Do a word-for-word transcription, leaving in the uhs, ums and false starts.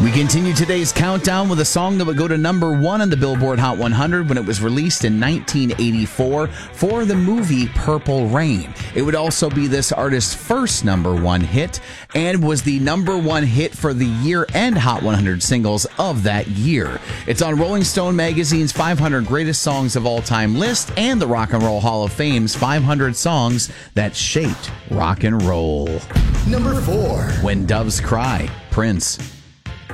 We continue today's countdown with a song that would go to number one on the Billboard Hot one hundred when it was released in nineteen eighty-four for the movie Purple Rain. It would also be this artist's first number one hit and was the number one hit for the year-end Hot one hundred singles of that year. It's on Rolling Stone magazine's five hundred Greatest Songs of All Time list and the Rock and Roll Hall of Fame's five hundred Songs That Shaped Rock and Roll. Number four. When Doves Cry, Prince.